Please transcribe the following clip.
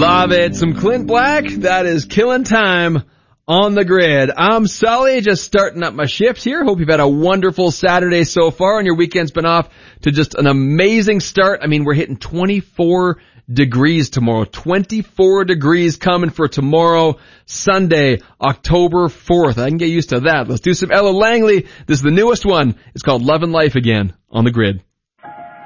Love it. Some Clint Black. That is killing time on the grid. I'm Sully, just starting up my shift here. Hope you've had a wonderful Saturday so far and your weekend's been off to just an amazing start. I mean, we're hitting 24 degrees tomorrow. 24 degrees coming for tomorrow, Sunday, October 4th. I can get used to that. Let's do some Ella Langley. This is the newest one. It's called Love and Life Again on the grid.